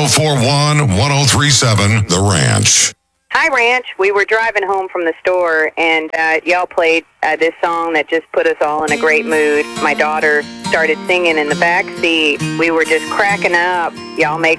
1041 1037 The Ranch. Hi, Ranch. We were driving home from the store, and y'all played this song that just put us all in a great mood. My daughter started singing in the back seat. We were just cracking up. Y'all make